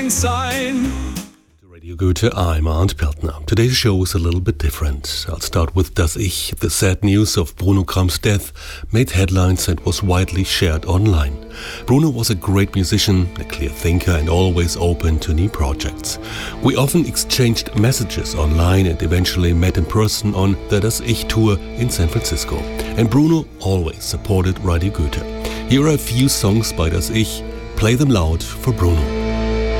Gang sein. Radio Goethe, I'm Arndt Peltner. Today's show is a little bit different. I'll start with Das Ich. The sad news of Bruno Kram's death made headlines and was widely shared online. Bruno was a great musician, a clear thinker and always open to new projects. We often exchanged messages online and eventually met in person on the Das Ich tour in San Francisco. And Bruno always supported Radio Goethe. Here are a few songs by Das Ich. Play them loud for Bruno.